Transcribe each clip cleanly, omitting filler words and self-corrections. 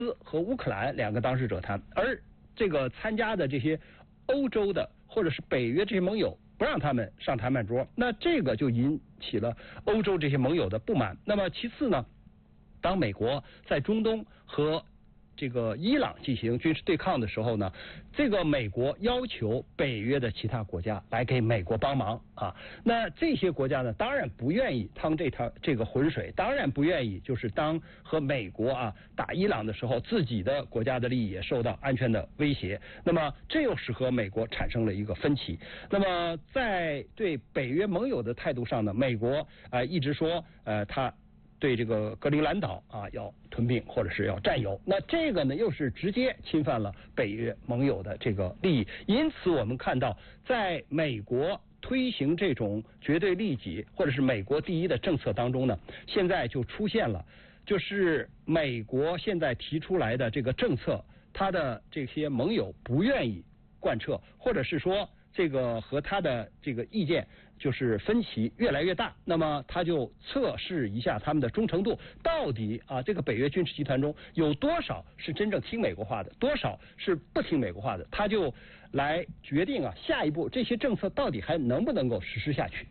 和乌克兰2个当事者谈，而这个参加的这些欧洲的或者是北约这些盟友不让他们上谈判桌，那这个就引起了欧洲这些盟友的不满。那么其次呢，当美国在中东和这个伊朗进行军事对抗的时候呢，这个美国要求北约的其他国家来给美国帮忙啊。那这些国家呢，当然不愿意趟这个浑水，当然不愿意就是当和美国打伊朗的时候，自己的国家的利益也受到安全的威胁。那么这又使和美国产生了一个分歧。那么在对北约盟友的态度上呢，美国一直说他对这个格陵兰岛要吞并或者是要占有，那这个呢又是直接侵犯了北约盟友的这个利益。因此我们看到，在美国推行这种绝对利己或者是美国第一的政策当中呢，现在就出现了，就是美国现在提出来的这个政策，他的这些盟友不愿意贯彻，或者是说这个和他的这个意见就是分歧越来越大，那么他就测试一下他们的忠诚度，到底这个北约军事集团中有多少是真正听美国话的，多少是不听美国话的，他就来决定下一步这些政策到底还能不能够实施下去。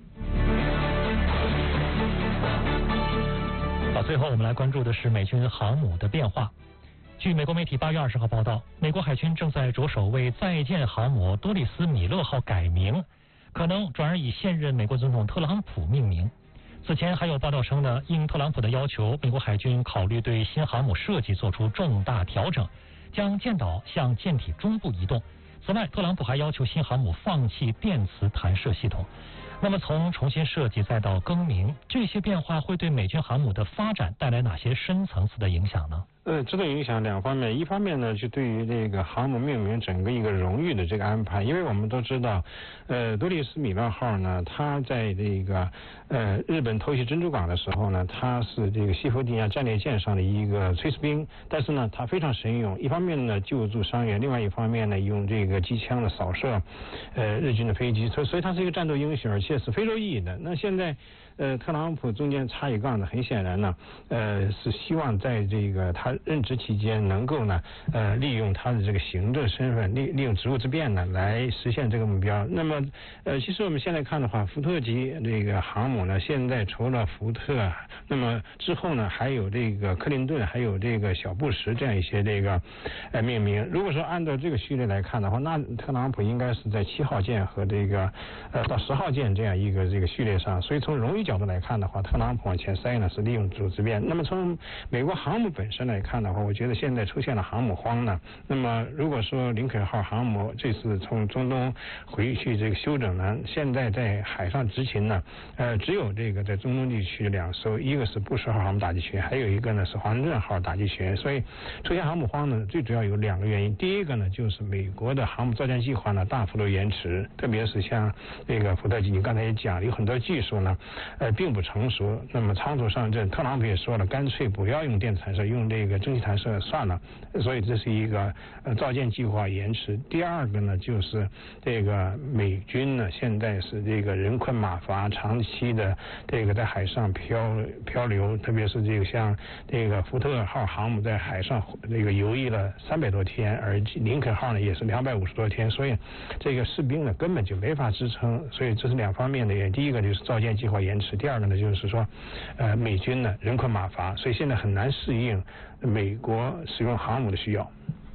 好，最后我们来关注的是美军航母的变化。据美国媒体8月20号报道，美国海军正在着手为在建航母多利斯米勒号改名，可能转而以现任美国总统特朗普命名。此前还有报道称呢，应特朗普的要求，美国海军考虑对新航母设计做出重大调整，将舰岛向舰体中部移动。此外，特朗普还要求新航母放弃电磁弹射系统。那么从重新设计再到更名，这些变化会对美军航母的发展带来哪些深层次的影响呢？ 这个影响2方面，一方面呢，就对于这个航母命名整个一个荣誉的这个安排，因为我们都知道，多利斯米勒号呢，它在这个日本偷袭珍珠港的时候呢，它是这个西弗尼亚战列舰上的一个炊事兵，但是呢，它非常神勇，一方面呢救助伤员，另外一方面呢用这个机枪的扫射日军的飞机，所以它是一个战斗英雄，而且是非洲裔的。那现在特朗普中间插一杠的，很显然呢，是希望在这个他任职期间能够呢，利用他的这个行政身份，利用职务之便呢，来实现这个目标。那么，其实我们现在看的话，福特级这个航母呢，现在除了福特，那么之后呢，还有这个克林顿，还有这个小布什这样一些这个命名。如果说按照这个序列来看的话，那特朗普应该是在7号舰和这个到10号舰这样一个这个序列上。所以从荣誉角度来看的话，特朗普往前塞呢是利用职务之便。那么从美国航母本身来看的话，我觉得现在出现了航母荒呢。那么如果说林肯号航母这次从中东回去这个休整呢，现在在海上执勤呢，只有这个在中东地区2艘，一个是布什号航母打击群，还有一个呢是华盛顿号打击群。所以出现航母荒呢，最主要有2个原因。第一个呢，就是美国的航母造舰计划呢大幅度延迟，特别是像这个福特级，你刚才也讲有很多技术呢并不成熟，那么仓促上阵，特朗普也说了，干脆不要用电磁弹射，用这个蒸汽弹射算了。所以这是一个造舰计划延迟。第二个呢，就是这个美军呢现在是这个人困马乏，长期的这个在海上漂流，特别是这个像这个福特号航母在海上这个游弋了300多天，而林肯号呢也是250多天，所以这个士兵呢根本就没法支撑。所以这是2方面的原因。第一个就是造舰计划延迟，第二个呢就是说美军呢人困马乏，所以现在很难适应美国使用航母的需要。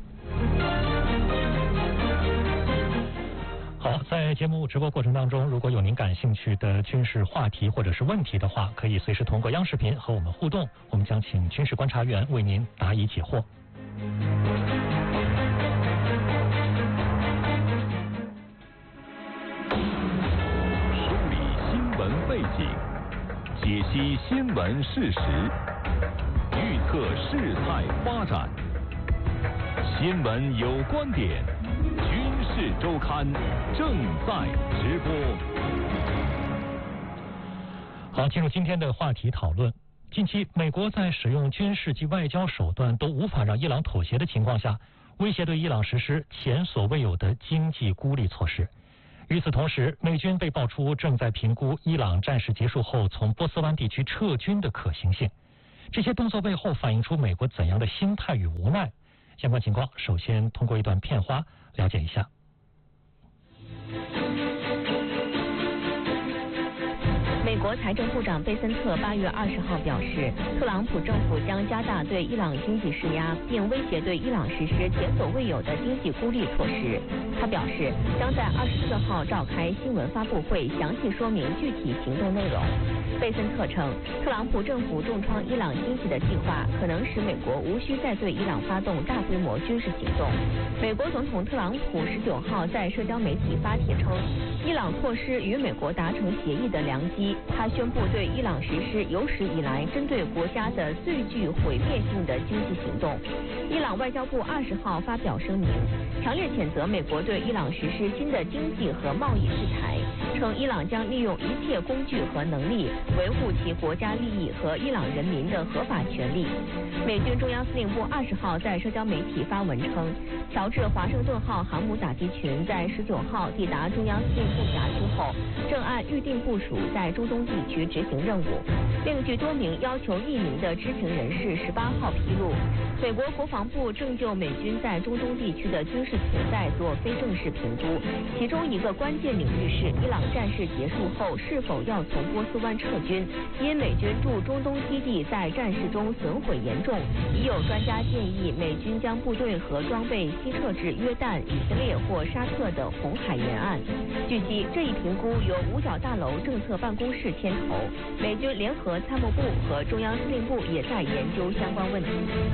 好，在节目直播过程当中，如果有您感兴趣的军事话题或者是问题的话，可以随时通过央视频和我们互动，我们将请军事观察员为您答疑解惑。 梳理新闻背景，解析新闻事实，预测事态发展。新闻有观点，军事周刊正在直播。 好，进入今天的话题讨论。近期，美国在使用军事及外交手段都无法让伊朗妥协的情况下，威胁对伊朗实施前所未有的经济孤立措施。与此同时，美军被爆出正在评估伊朗战事结束后从波斯湾地区撤军的可行性。 这些动作背后反映出美国怎样的心态与无奈？相关情况，首先通过一段片花了解一下。 美国财政部长贝森特8月20号表示，特朗普政府将加大对伊朗经济施压，并威胁对伊朗实施前所未有的经济孤立措施。他表示，将在24号召开新闻发布会，详细说明具体行动内容。贝森特称，特朗普政府重创伊朗经济的计划可能使美国无需再对伊朗发动大规模军事行动。美国总统特朗普19号在社交媒体发帖称，伊朗错失与美国达成协议的良机。他宣布对伊朗实施有史以来针对国家的最具毁灭性的经济行动。伊朗外交部20号发表声明，强烈谴责美国对伊朗实施新的经济和贸易制裁，称伊朗将利用一切工具和能力维护其国家利益和伊朗人民的合法权利。美军中央司令部20号在社交媒体发文称，乔治华盛顿号航母打击群在19号抵达中央司令部辖区后，正按预定部署在中东地区执行任务。另据多名要求匿名的知情人士18号披露，美国国防部正就美军在中东地区的军事存在做非正式评估，其中一个关键领域是伊朗战事结束后是否要从波斯湾撤军，因美军驻中东基地在战事中损毁严重，已有专家建议美军将部队和装备西撤至约旦、以色列或沙特的红海沿岸。据悉，这一评估由五角大楼政策办公室牵头，美军联合参谋部和中央司令部也在研究相关问题。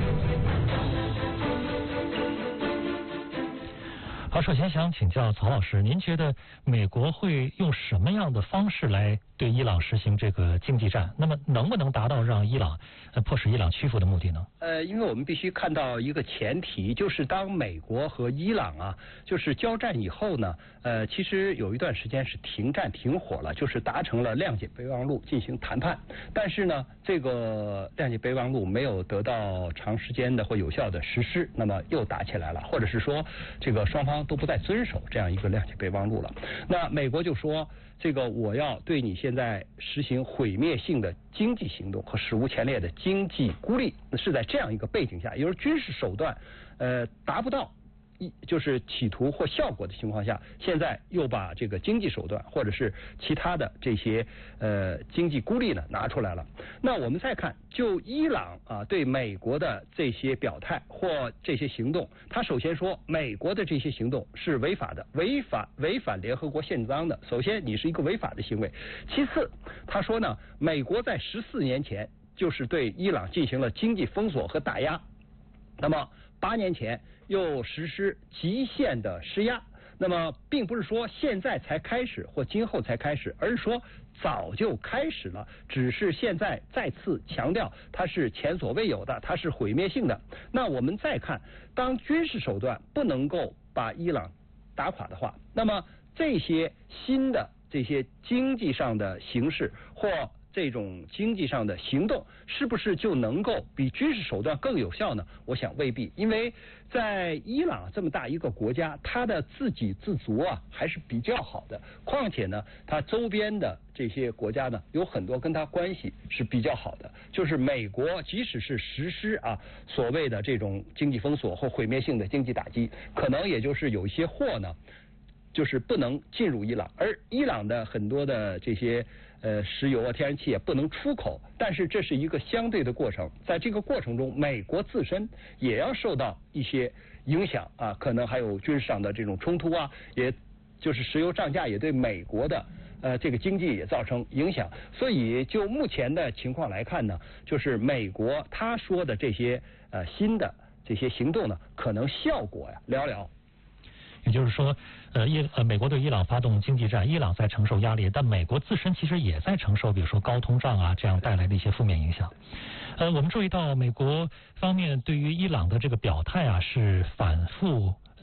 好，首先想请教曹老师，您觉得美国会用什么样的方式来对伊朗实行这个经济战？那么能不能达到让伊朗迫使伊朗屈服的目的呢？ 因为我们必须看到一个前提，就是当美国和伊朗就是交战以后呢，其实有一段时间是停战停火了，就是达成了谅解备忘录进行谈判，但是呢，这个谅解备忘录没有得到长时间的或有效的实施，那么又打起来了，或者是说这个双方都不再遵守这样一个谅解备忘录了。那美国就说，这个我要对你现在实行毁灭性的经济行动和史无前例的经济孤立，是在这样一个背景下，也就是军事手段达不到就是企图或效果的情况下，现在又把这个经济手段或者是其他的这些经济孤立呢拿出来了。那我们再看，就伊朗对美国的这些表态或这些行动，他首先说美国的这些行动是违法的，违反联合国宪章的。首先你是一个违法的行为。其次他说呢，美国在14年前就是对伊朗进行了经济封锁和打压，那么8年前又实施极限的施压，那么并不是说现在才开始或今后才开始，而是说早就开始了，只是现在再次强调它是前所未有的，它是毁灭性的。那我们再看，当军事手段不能够把伊朗打垮的话，那么这些新的这些经济上的形式或这种经济上的行动是不是就能够比军事手段更有效呢？我想未必，因为在伊朗这么大一个国家，它的自给自足还是比较好的。况且呢，它周边的这些国家呢，有很多跟它关系是比较好的。就是美国即使是实施所谓的这种经济封锁或毁灭性的经济打击，可能也就是有一些货呢，就是不能进入伊朗，而伊朗的很多的这些石油天然气也不能出口，但是这是一个相对的过程，在这个过程中，美国自身也要受到一些影响可能还有军事上的这种冲突也就是石油涨价也对美国的这个经济也造成影响，所以就目前的情况来看呢，就是美国他说的这些新的这些行动呢，可能效果寥寥。 也就是说，美国对伊朗发动经济战，伊朗在承受压力，但美国自身其实也在承受，比如说高通胀这样带来的一些负面影响。我们注意到美国方面对于伊朗的这个表态是反复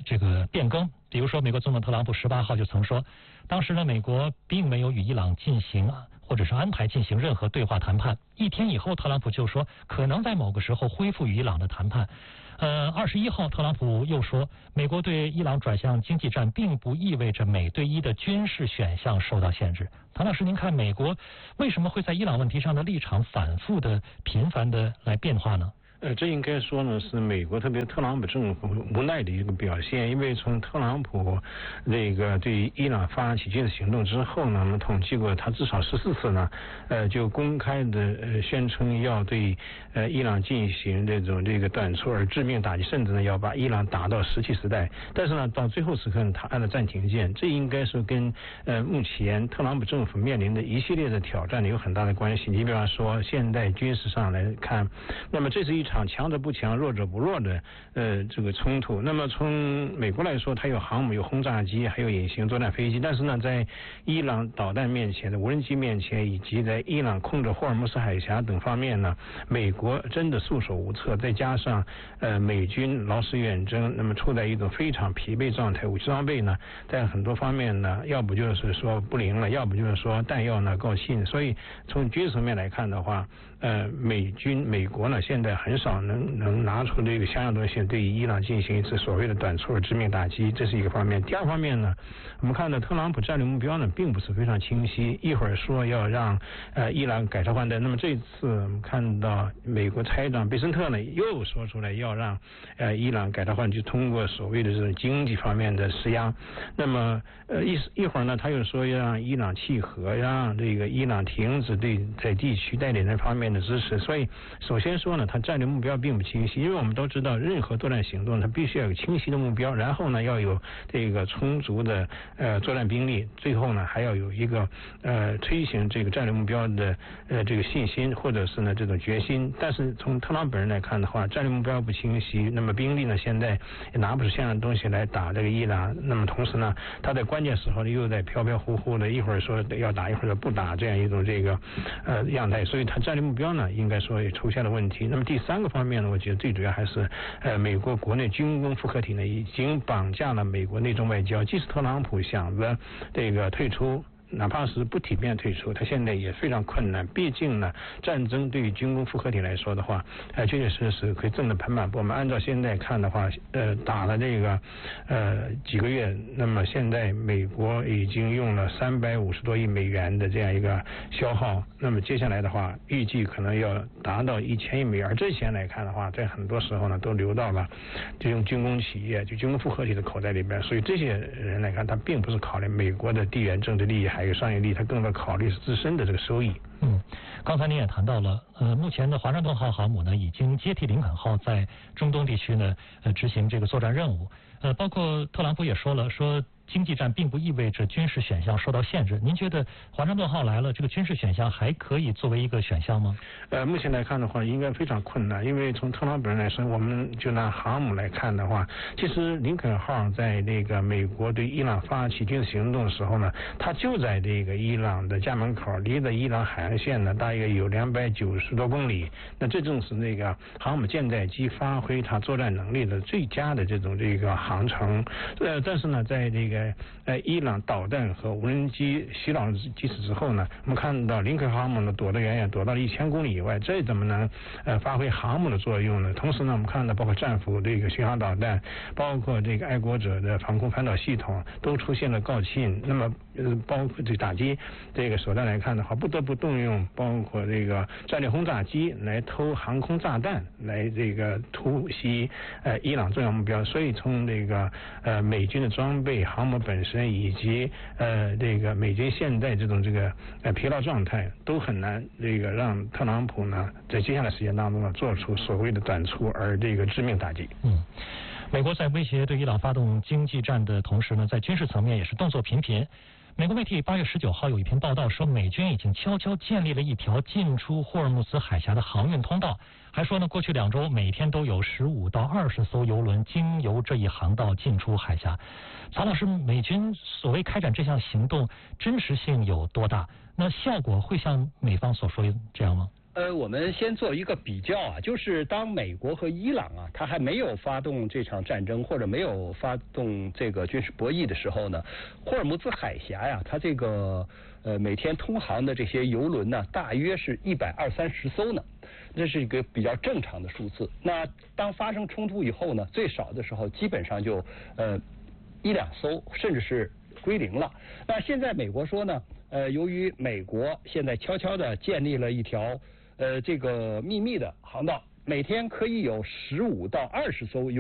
这个变更。比如说，美国总统特朗普18号就曾说，当时呢，美国并没有与伊朗进行或者是安排进行任何对话谈判。1天以后，特朗普就说可能在某个时候恢复与伊朗的谈判。21号，特朗普又说，美国对伊朗转向经济战，并不意味着美对伊的军事选项受到限制。唐老师，您看美国为什么会在伊朗问题上的立场反复的、频繁的来变化呢？ 这应该说呢是美国特别特朗普政府无奈的一个表现，因为从特朗普那个对伊朗发起军事行动之后呢，我们统计过，他至少14次呢，就公开的宣称要对伊朗进行这个短促而致命打击，甚至呢要把伊朗打到石器时代。但是呢，到最后时刻他按了暂停键，这应该说跟目前特朗普政府面临的一系列的挑战有很大的关系。你比方说，现代军事上来看，那么这是一场强者不强、弱者不弱的这个冲突。那么从美国来说，它有航母、有轰炸机，还有隐形作战飞机。但是呢，在伊朗导弹面前、的无人机面前，以及在伊朗控制霍尔木斯海峡等方面呢，美国真的束手无策。再加上美军劳师远征，那么处在一种非常疲惫状态，武器装备呢，在很多方面呢，要不就是说不灵了，要不就是说弹药呢够新。所以从军事层面来看的话，美国呢现在很少能拿出这个相应东西对伊朗进行一次所谓的短促致命打击，这是一个方面。第二方面呢，我们看到特朗普战略目标呢并不是非常清晰，一会儿说要让伊朗改朝换代，那么这一次我们看到美国财长贝森特呢又说出来要让伊朗改朝换代，就通过所谓的这种经济方面的施压。那么一会儿呢他又说要让伊朗契合，让这个伊朗停止对在地区代理人方面的支持。所以首先说呢，他战略目标并不清晰，因为我们都知道任何作战行动它必须要有清晰的目标，然后呢要有这个充足的作战兵力，最后呢还要有一个推行这个战略目标的这个信心或者是呢这种决心。但是从特朗普人来看的话，战略目标不清晰，那么兵力呢现在也拿不出相应的东西来打这个伊朗，那么同时呢他在关键时候呢又在飘飘忽忽的，一会儿说要打，一会儿说不打，这样一种这个样态，所以他战略目标呢应该说也出现了问题。那么第三个方面呢，我觉得最主要还是美国国内军工复合体呢已经绑架了美国内政外交，即使特朗普想着这个退出，哪怕是不体面退出，他现在也非常困难。毕竟呢，战争对于军工复合体来说的话，确确实实可以挣得盆满钵满。按照现在看的话，打了这个几个月，那么现在美国已经用了350多亿美元的这样一个消耗，那么接下来的话，预计可能要达到1000亿美元。而这钱来看的话，在很多时候呢，都流到了这种军工企业、就军工复合体的口袋里边。所以这些人来看，他并不是考虑美国的地缘政治利益还有商业利益，他更多考虑是自身的这个收益。 刚才您也谈到了，目前的华盛顿号航母呢，已经接替林肯号在中东地区呢，执行这个作战任务。包括特朗普也说了，说经济战并不意味着军事选项受到限制。您觉得华盛顿号来了，这个军事选项还可以作为一个选项吗？ 目前来看的话，应该非常困难，因为从特朗普人来说，我们就拿航母来看的话，其实林肯号在那个美国对伊朗发起军事行动的时候呢，它就在这个伊朗的家门口，离着伊朗海岸线呢大约有290多公里。那这正是那个航母舰载机发挥它作战能力的最佳的这个航程。但是呢，在这个伊朗导弹和无人机袭扰基础之后呢，我们看到林肯航母呢躲得远远，躲到了1000公里以外，这怎么能发挥航母的作用呢？同时呢，我们看到包括战斧这个巡航导弹，包括这个爱国者的防空反导系统都出现了告罄。那么包括这打击这个手段来看的话，不得不动用包括这个战略轰炸机来投航空炸弹，来这个突袭伊朗重要目标。所以从这个美军的装备、航母本身以及这个美军现在这种疲劳状态，都很难这个让特朗普呢在接下来时间当中呢做出所谓的短促而这个致命打击。 美国在威胁对伊朗发动经济战的同时呢，在军事层面也是动作频频。美国媒体8月19号有一篇报道说，美军已经悄悄建立了一条进出霍尔木兹海峡的航运通道，还说呢，过去2周每天都有15到20艘油轮经由这一航道进出海峡。曹老师，美军所谓开展这项行动真实性有多大？那效果会像美方所说这样吗？ 我们先做一个比较啊，就是当美国和伊朗啊，它还没有发动这场战争或者没有发动这个军事博弈的时候呢，霍尔木兹海峡呀，它这个每天通航的这些油轮呢，大约是120-130艘呢，这是一个比较正常的数字。那当发生冲突以后呢，最少的时候基本上就1-2艘，甚至是归零了。那现在美国说呢，由于美国现在悄悄地建立了一条这个秘密的航道，每天可以有15到20艘